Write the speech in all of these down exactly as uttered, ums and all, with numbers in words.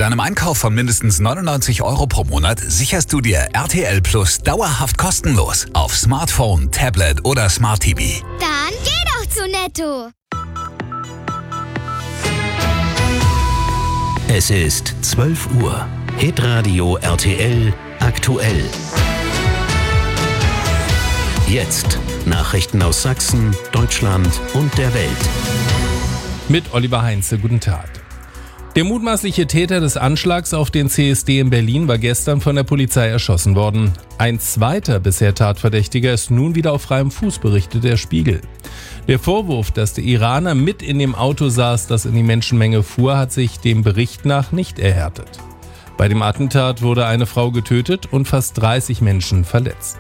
deinem Einkauf von mindestens neunundneunzig Euro pro Monat sicherst du dir R T L Plus dauerhaft kostenlos auf Smartphone, Tablet oder Smart T V. Dann geh doch zu Netto. Es ist zwölf Uhr. Hitradio R T L aktuell. Jetzt Nachrichten aus Sachsen, Deutschland und der Welt. Mit Oliver Heinze, guten Tag. Der mutmaßliche Täter des Anschlags auf den C S D in Berlin war gestern von der Polizei erschossen worden. Ein zweiter bisher Tatverdächtiger ist nun wieder auf freiem Fuß, berichtet der Spiegel. Der Vorwurf, dass der Iraner mit in dem Auto saß, das in die Menschenmenge fuhr, hat sich dem Bericht nach nicht erhärtet. Bei dem Attentat wurde eine Frau getötet und fast dreißig Menschen verletzt.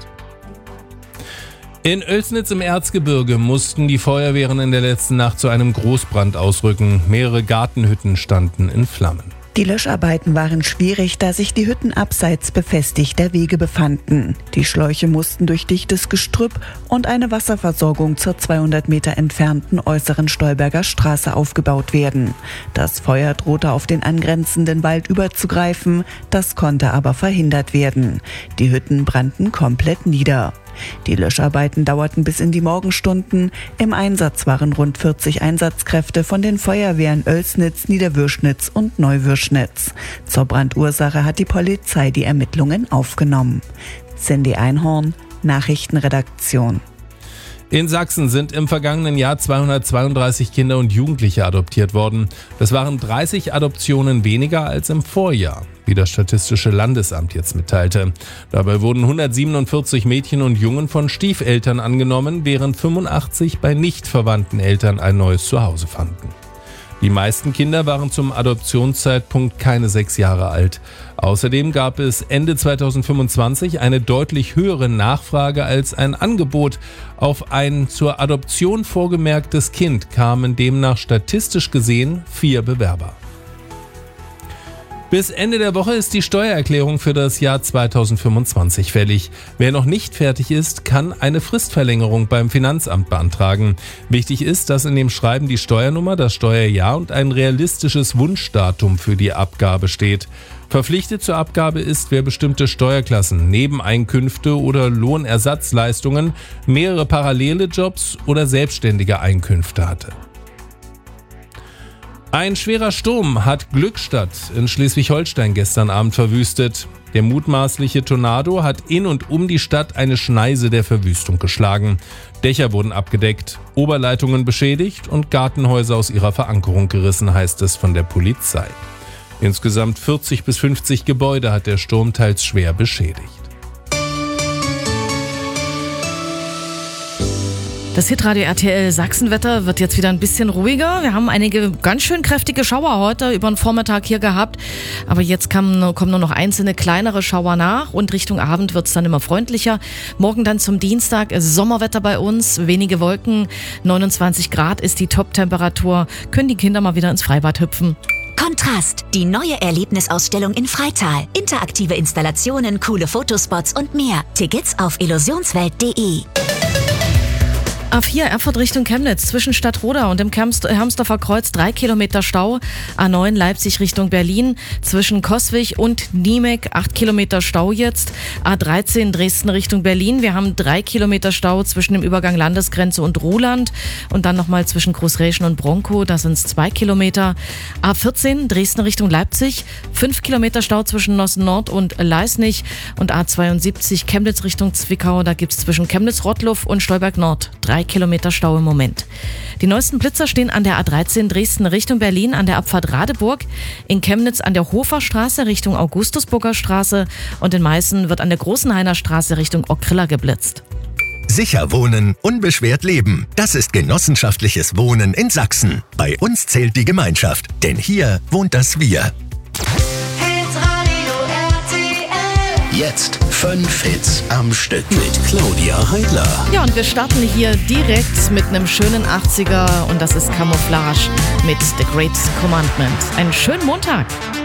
In Oelsnitz im Erzgebirge mussten die Feuerwehren in der letzten Nacht zu einem Großbrand ausrücken. Mehrere Gartenhütten standen in Flammen. Die Löscharbeiten waren schwierig, da sich die Hütten abseits befestigter Wege befanden. Die Schläuche mussten durch dichtes Gestrüpp und eine Wasserversorgung zur zweihundert Meter entfernten äußeren Stolberger Straße aufgebaut werden. Das Feuer drohte auf den angrenzenden Wald überzugreifen, das konnte aber verhindert werden. Die Hütten brannten komplett nieder. Die Löscharbeiten dauerten bis in die Morgenstunden. Im Einsatz waren rund vierzig Einsatzkräfte von den Feuerwehren Oelsnitz, Niederwürschnitz und Neuwürschnitz. Zur Brandursache hat die Polizei die Ermittlungen aufgenommen. Cindy Einhorn, Nachrichtenredaktion. In Sachsen sind im vergangenen Jahr zweihundertzweiunddreißig Kinder und Jugendliche adoptiert worden. Das waren dreißig Adoptionen weniger als im Vorjahr, wie das Statistische Landesamt jetzt mitteilte. Dabei wurden hundertsiebenundvierzig Mädchen und Jungen von Stiefeltern angenommen, während fünfundachtzig bei nicht verwandten Eltern ein neues Zuhause fanden. Die meisten Kinder waren zum Adoptionszeitpunkt keine sechs Jahre alt. Außerdem gab es Ende zweitausendfünfundzwanzig eine deutlich höhere Nachfrage als ein Angebot. Auf ein zur Adoption vorgemerktes Kind kamen demnach statistisch gesehen vier Bewerber. Bis Ende der Woche ist die Steuererklärung für das Jahr zweitausendfünfundzwanzig fällig. Wer noch nicht fertig ist, kann eine Fristverlängerung beim Finanzamt beantragen. Wichtig ist, dass in dem Schreiben die Steuernummer, das Steuerjahr und ein realistisches Wunschdatum für die Abgabe steht. Verpflichtet zur Abgabe ist, wer bestimmte Steuerklassen, Nebeneinkünfte oder Lohnersatzleistungen, mehrere parallele Jobs oder selbstständige Einkünfte hatte. Ein schwerer Sturm hat Glückstadt in Schleswig-Holstein gestern Abend verwüstet. Der mutmaßliche Tornado hat in und um die Stadt eine Schneise der Verwüstung geschlagen. Dächer wurden abgedeckt, Oberleitungen beschädigt und Gartenhäuser aus ihrer Verankerung gerissen, heißt es von der Polizei. Insgesamt vierzig bis fünfzig Gebäude hat der Sturm teils schwer beschädigt. Das Hitradio R T L Sachsenwetter wird jetzt wieder ein bisschen ruhiger. Wir haben einige ganz schön kräftige Schauer heute über den Vormittag hier gehabt. Aber jetzt kommen, kommen nur noch einzelne kleinere Schauer nach und Richtung Abend wird es dann immer freundlicher. Morgen dann zum Dienstag Sommerwetter bei uns, wenige Wolken, neunundzwanzig Grad ist die Top-Temperatur. Können die Kinder mal wieder ins Freibad hüpfen. Kontrast, die neue Erlebnisausstellung in Freital. Interaktive Installationen, coole Fotospots und mehr. Tickets auf illusionswelt punkt de. A vier Erfurt Richtung Chemnitz zwischen Stadtroda und dem Hermsdorfer Kreuz drei Kilometer Stau. A neun Leipzig Richtung Berlin zwischen Coswig und Niemek acht Kilometer Stau jetzt. A dreizehn Dresden Richtung Berlin. Wir haben drei Kilometer Stau zwischen dem Übergang Landesgrenze und Ruhland und dann nochmal zwischen Großräschen und Bronkow. Da sind es zwei Kilometer. A vierzehn Dresden Richtung Leipzig. fünf Kilometer Stau zwischen Nossen Nord und Leisnig. Und A zweiundsiebzig Chemnitz Richtung Zwickau. Da gibt es zwischen Chemnitz-Rottluff und Stolberg Nord drei Kilometer Stau im Moment. Die neuesten Blitzer stehen an der A dreizehn Dresden Richtung Berlin an der Abfahrt Radeburg, in Chemnitz an der Hoferstraße Richtung Augustusburger Straße und in Meißen wird an der Großenhainer Straße Richtung Ockrilla geblitzt. Sicher wohnen, unbeschwert leben. Das ist genossenschaftliches Wohnen in Sachsen. Bei uns zählt die Gemeinschaft, denn hier wohnt das Wir. Jetzt fünf Hits am Stück mit Claudia Heidler. Ja, und wir starten hier direkt mit einem schönen achtziger und das ist Camouflage mit The Great Commandment. Einen schönen Montag.